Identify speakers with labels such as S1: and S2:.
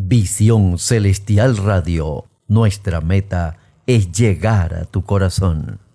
S1: Visión Celestial Radio. Nuestra meta es llegar a tu corazón.